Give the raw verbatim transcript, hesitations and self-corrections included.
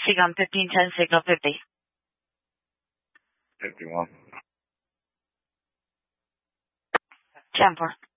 Seagram fifteen ten, signal fifty. fifty-one. ten four.